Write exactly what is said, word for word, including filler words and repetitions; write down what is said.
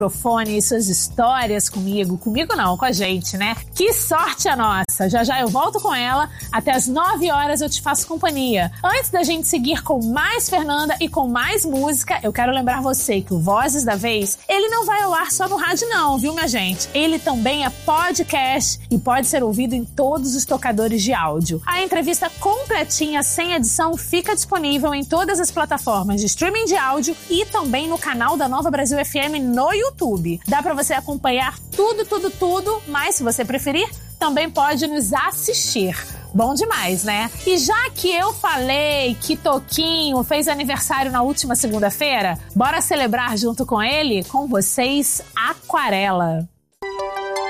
microfone e suas histórias comigo. Comigo não, com a gente, né? Que sorte a nossa! Já já eu volto com ela. Até as nove horas eu te faço companhia. Antes da gente seguir com mais Fernanda e com mais música, eu quero lembrar você que o Vozes da Vez, ele não vai ao ar só no rádio não, viu, minha gente? Ele também é podcast e pode ser ouvido em todos os tocadores de áudio. A entrevista completinha, sem edição, fica disponível em todas as plataformas de streaming de áudio e também no canal da Nova Brasil F M no YouTube. YouTube. Dá pra você acompanhar tudo, tudo, tudo, mas se você preferir, também pode nos assistir. Bom demais, né? E já que eu falei que Toquinho fez aniversário na última segunda-feira, bora celebrar junto com ele? Com vocês, Aquarela.